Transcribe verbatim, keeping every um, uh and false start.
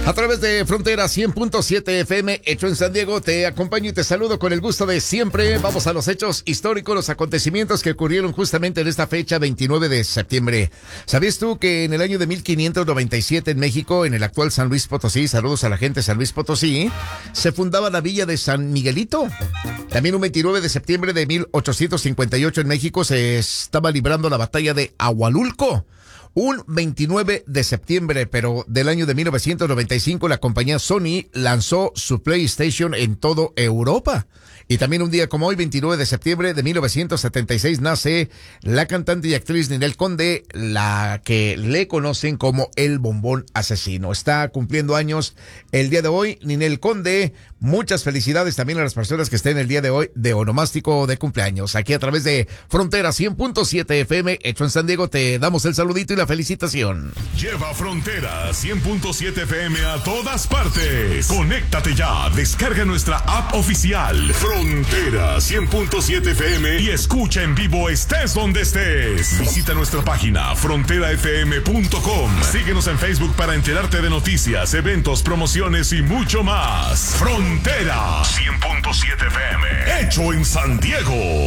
A través de Frontera cien punto siete F M, hecho en San Diego, te acompaño y te saludo con el gusto de siempre. Vamos a los hechos históricos, los acontecimientos que ocurrieron justamente en esta fecha, veintinueve de septiembre. ¿Sabías tú que en el año de mil quinientos noventa y siete en México, en el actual San Luis Potosí, saludos a la gente de San Luis Potosí, se fundaba la villa de San Miguelito? También un veintinueve de septiembre de mil ochocientos cincuenta y ocho en México se estaba librando la batalla de Ahualulco. Un veintinueve de septiembre, pero del año de mil novecientos noventa y cinco, la compañía Sony lanzó su PlayStation en toda Europa. Y también un día como hoy, veintinueve de septiembre de mil novecientos setenta y seis, nace la cantante y actriz Ninel Conde, la que le conocen como el Bombón Asesino. Está cumpliendo años el día de hoy Ninel Conde. Muchas felicidades también a las personas que estén el día de hoy de onomástico de cumpleaños. Aquí a través de Frontera cien punto siete F M, hecho en San Diego, te damos el saludito y la felicitación. Lleva Frontera cien punto siete F M a todas partes. Conéctate ya, descarga nuestra app oficial Frontera cien punto siete F M y escucha en vivo estés donde estés. Visita nuestra página frontera f m punto com. Síguenos en Facebook para enterarte de noticias, eventos, promociones y mucho más. Frontera cien punto siete F M, hecho en San Diego.